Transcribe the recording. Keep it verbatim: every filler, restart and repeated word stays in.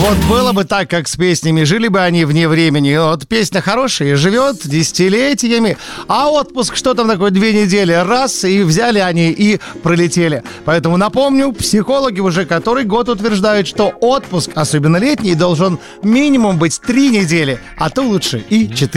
Вот было бы так, как с песнями, жили бы они вне времени. Вот песня хорошая, живет десятилетиями, а отпуск, что там такое, две недели, раз, и взяли они и пролетели. Поэтому напомню, психологи уже который год утверждают, что отпуск, особенно летний, должен минимум быть три недели, а то лучше и четыре.